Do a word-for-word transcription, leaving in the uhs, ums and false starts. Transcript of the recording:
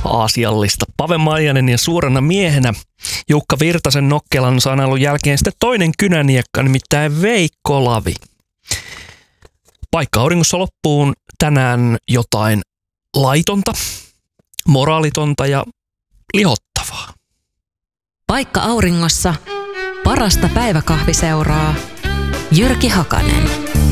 aasiallista. Pave Maijanen ja suorana miehenä Jukka Virtasen nokkelan sanailun jälkeen sitten toinen kynäniekka, nimittäin Veikko Lavi. Paikka auringossa loppuun tänään jotain laitonta, moraalitonta ja lihottavaa. Paikka auringossa parasta päiväkahviseuraa Jyrki Hakanen.